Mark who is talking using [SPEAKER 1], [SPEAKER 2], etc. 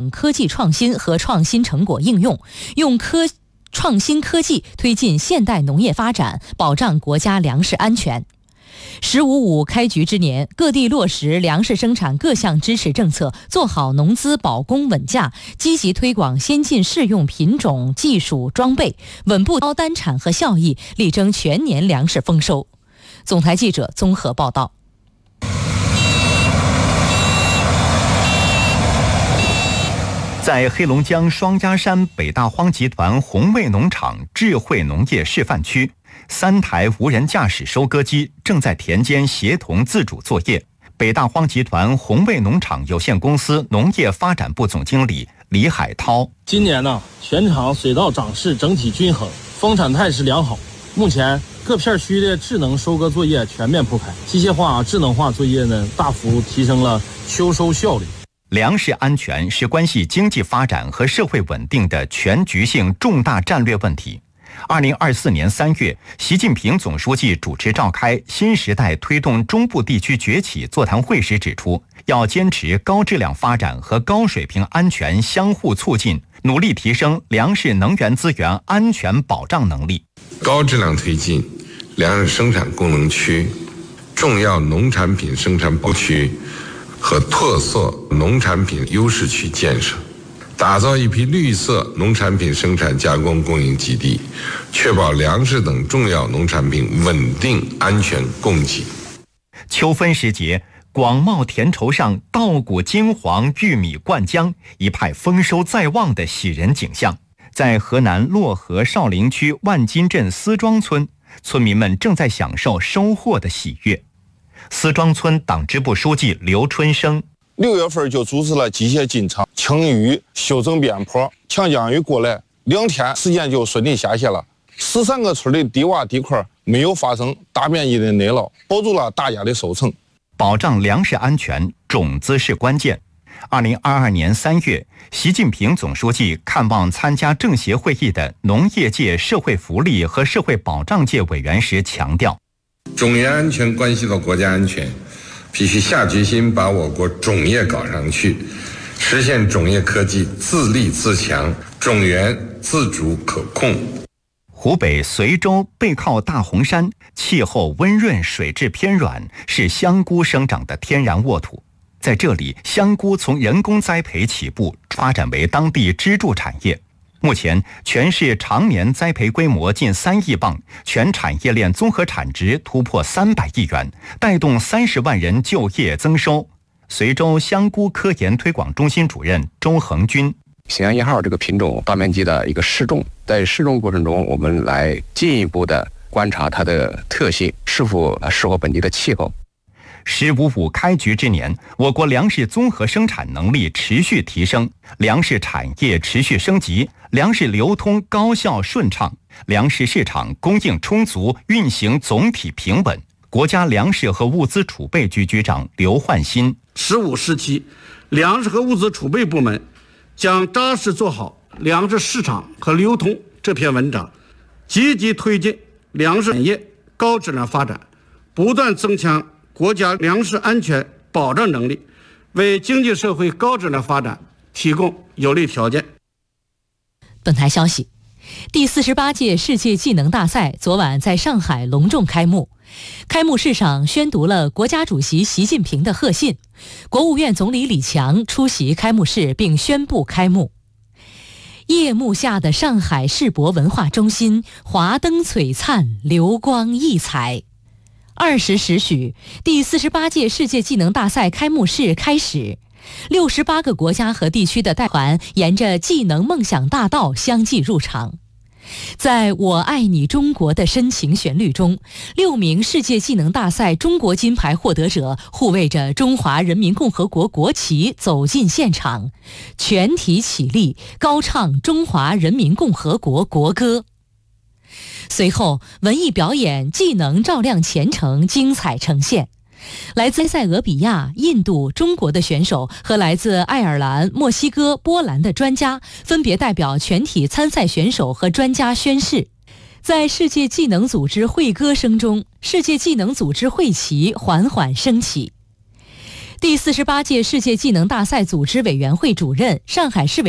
[SPEAKER 1] 科技创新和创新成果应用，用创新科技推进现代农业发展，保障国家粮食安全。“15.5”开局之年，各地落实粮食生产各项支持政策，做好农资保供稳价，积极推广先进适用品种、技术、装备，稳步高单产和效益，力争全年粮食丰收。总台记者综合报道。
[SPEAKER 2] 在黑龙江双鸭山北大荒集团红卫农场智慧农业示范区，3台无人驾驶收割机正在田间协同自主作业。北大荒集团红卫农场有限公司农业发展部总经理李海涛：
[SPEAKER 3] 今年呢，全场水稻长势整体均衡，丰产态势良好。目前各片区的智能收割作业全面铺开，机械化、智能化作业呢，大幅提升了秋收效率。
[SPEAKER 2] 粮食安全是关系经济发展和社会稳定的全局性重大战略问题。2024年3月，习近平总书记主持召开新时代推动中部地区崛起座谈会时指出，要坚持高质量发展和高水平安全相互促进，努力提升粮食能源资源安全保障能力，
[SPEAKER 4] 高质量推进粮食生产功能区、重要农产品生产保区和特色农产品优势区建设，打造一批绿色农产品生产加工供应基地，确保粮食等重要农产品稳定安全供给。
[SPEAKER 2] 秋分时节，广袤田畴上稻谷金黄，玉米灌浆，一派丰收在望的喜人景象。在河南漯河少陵区万金镇思庄村，村民们正在享受收获的喜悦。思庄村党支部书记刘春生
[SPEAKER 5] ：6月份就组织了机械进场、清淤、修正边坡，强降雨过来，2天时间就顺利下雪了。13个村的低洼地块没有发生大面积的内涝，保住了大家的收成。
[SPEAKER 2] 保障粮食安全，种子是关键。2022年3月，习近平总书记看望参加政协会议的农业界、社会福利和社会保障界委员时强调，
[SPEAKER 4] 种业安全关系到国家安全，必须下决心把我国种业搞上去，实现种业科技自立自强，种源自主可控。
[SPEAKER 2] 湖北随州背靠大红山，气候温润，水质偏软，是香菇生长的天然沃土。在这里，香菇从人工栽培起步，发展为当地支柱产业。目前，全市常年栽培规模近3亿磅，全产业链综合产值突破300亿元，带动30万人就业增收。随州香菇科研推广中心主任周恒军：
[SPEAKER 6] 咸阳1号这个品种大面积的一个试种，在试种过程中，我们来进一步的观察它的特性是否适合本地的气候。
[SPEAKER 2] 15.5开局之年，我国粮食综合生产能力持续提升，粮食产业持续升级，粮食流通高效顺畅，粮食市场供应充足，运行总体平稳。国家粮食和物资储备局局长刘焕新
[SPEAKER 7] ：15时期，粮食和物资储备部门将扎实做好粮食市场和流通这篇文章，积极推进粮食产业高质量发展，不断增强国家粮食安全保障能力，为经济社会高质量发展提供有利条件。
[SPEAKER 1] 本台消息，第48届世界技能大赛昨晚在上海隆重开幕。开幕式上宣读了国家主席习近平的贺信，国务院总理李强出席开幕式并宣布开幕。夜幕下的上海世博文化中心，华灯璀璨，流光溢彩。20时许，第48届世界技能大赛开幕式开始，68个国家和地区的代表团沿着技能梦想大道相继入场。在我爱你中国的深情旋律中，6名世界技能大赛中国金牌获得者护卫着中华人民共和国国旗走进现场，全体起立，高唱中华人民共和国国歌。随后，文艺表演技能照亮前程精彩呈现。来自塞俄比亚、印度、中国的选手和来自爱尔兰、墨西哥、波兰的专家分别代表全体参赛选手和专家宣誓。在世界技能组织会歌声中，世界技能组织会旗缓缓升起。 第48届世界技能大赛组织委员会主任、上海市委